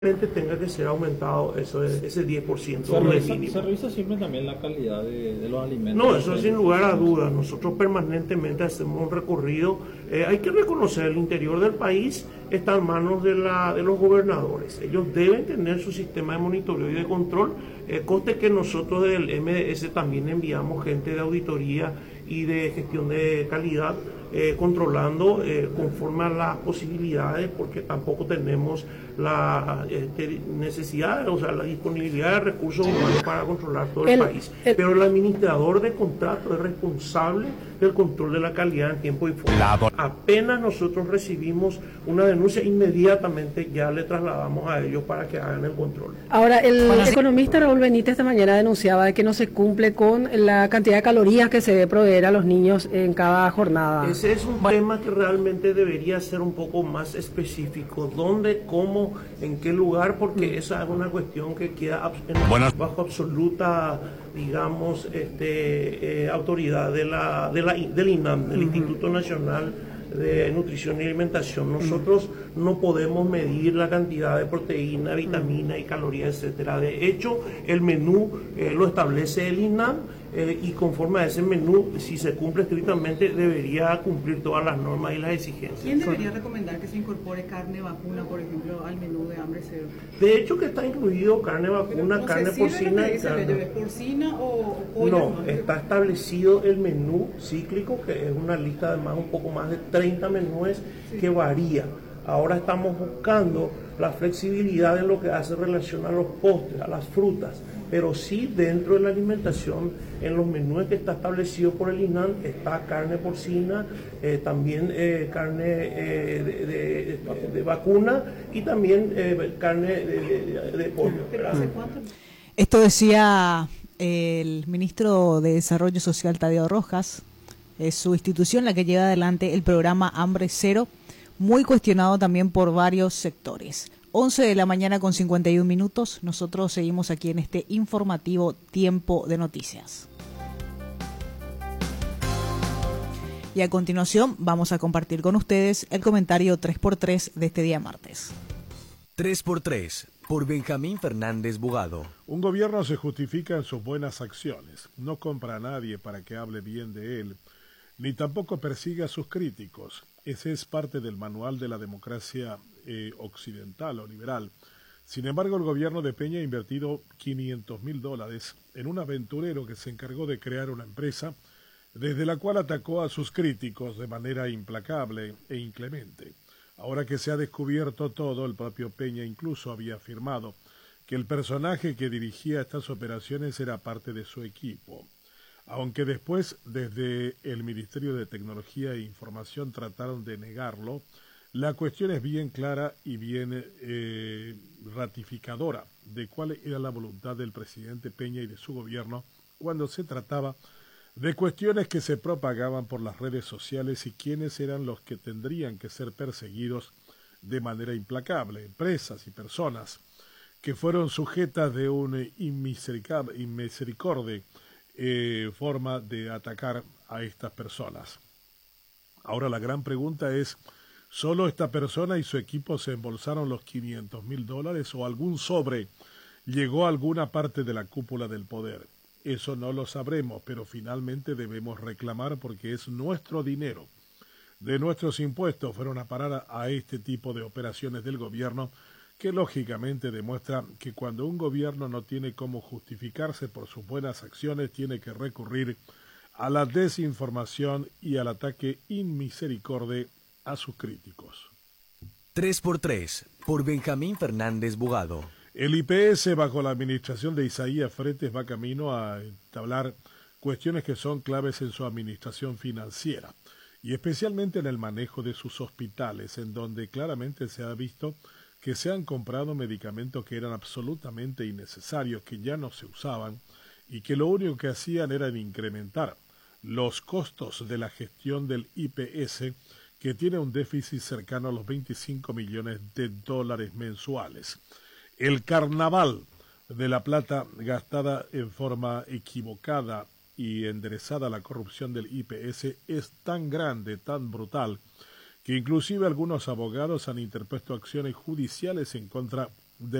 tenga que ser aumentado ese 10% mínimo. ¿Se revisa siempre también la calidad de los alimentos? No, eso sin lugar a dudas. Nosotros permanentemente hacemos un recorrido. Hay que reconocer, el interior del país está en manos de los gobernadores. Ellos deben tener su sistema de monitoreo y de control. Conste que nosotros del MDS también enviamos gente de auditoría y de gestión de calidad, controlando conforme a las posibilidades, porque tampoco tenemos la necesidad, o sea, la disponibilidad de recursos humanos para controlar todo el país. Pero el administrador de contrato es responsable del control de la calidad en tiempo y forma. Apenas nosotros recibimos una denuncia, inmediatamente ya le trasladamos a ellos para que hagan el control. Ahora, el economista Raúl Benítez esta mañana denunciaba de que no se cumple con la cantidad de calorías que se debe proveer a los niños en cada jornada. Ese es un tema que realmente debería ser un poco más específico. ¿Dónde, cómo, en qué lugar? Porque esa es una cuestión que queda bajo absoluta, digamos, autoridad del INAM, del Instituto Nacional de Nutrición y Alimentación. Nosotros no podemos medir la cantidad de proteína, vitamina y calorías, etcétera. De hecho, el menú lo establece el INAM, y conforme a ese menú, si se cumple estrictamente, debería cumplir todas las normas y las exigencias. ¿Quién debería recomendar que se incorpore carne vacuna, por ejemplo, al menú de hambre cero? De hecho, que está incluido carne vacuna, no carne porcina y carne. ¿Porcina o pollo? No, está establecido el menú cíclico, que es una lista además un poco más de 30 menúes, sí, que varía. Ahora estamos buscando la flexibilidad en lo que hace relación a los postres, a las frutas, pero sí dentro de la alimentación, en los menús que está establecido por el INAM, está carne porcina, también carne de vacuna y también carne de pollo. Esto decía el ministro de Desarrollo Social, Tadeo Rojas. Es su institución la que lleva adelante el programa Hambre Cero, muy cuestionado también por varios sectores. 11 de la mañana con 51 minutos. Nosotros seguimos aquí en este informativo Tiempo de Noticias. Y a continuación vamos a compartir con ustedes el comentario 3x3 de este día martes. 3x3, por Benjamín Fernández Bugado. Un gobierno se justifica en sus buenas acciones. No compra a nadie para que hable bien de él, ni tampoco persigue a sus críticos. Ese es parte del manual de la democracia occidental o liberal. Sin embargo, el gobierno de Peña ha invertido $500,000 en un aventurero que se encargó de crear una empresa desde la cual atacó a sus críticos de manera implacable e inclemente. Ahora que se ha descubierto todo, el propio Peña incluso había afirmado que el personaje que dirigía estas operaciones era parte de su equipo. Aunque después, desde el Ministerio de Tecnología e Información trataron de negarlo, la cuestión es bien clara y bien ratificadora de cuál era la voluntad del presidente Peña y de su gobierno cuando se trataba de cuestiones que se propagaban por las redes sociales y quiénes eran los que tendrían que ser perseguidos de manera implacable, empresas y personas que fueron sujetas de una inmisericorde forma de atacar a estas personas. Ahora la gran pregunta es, ¿solo esta persona y su equipo se embolsaron los $500,000 o algún sobre llegó a alguna parte de la cúpula del poder? Eso no lo sabremos, pero finalmente debemos reclamar porque es nuestro dinero. De nuestros impuestos fueron a parar a este tipo de operaciones del gobierno, que lógicamente demuestra que cuando un gobierno no tiene cómo justificarse por sus buenas acciones, tiene que recurrir a la desinformación y al ataque inmisericorde a sus críticos. 3x3, por Benjamín Fernández Bugado. El IPS, bajo la administración de Isaías Fretes, va camino a entablar cuestiones que son claves en su administración financiera, y especialmente en el manejo de sus hospitales, en donde claramente se ha visto que se han comprado medicamentos que eran absolutamente innecesarios, que ya no se usaban, y que lo único que hacían era incrementar los costos de la gestión del IPS, que tiene un déficit cercano a los $25 millones mensuales. El carnaval de la plata gastada en forma equivocada y enderezada a la corrupción del IPS es tan grande, tan brutal, que inclusive algunos abogados han interpuesto acciones judiciales en contra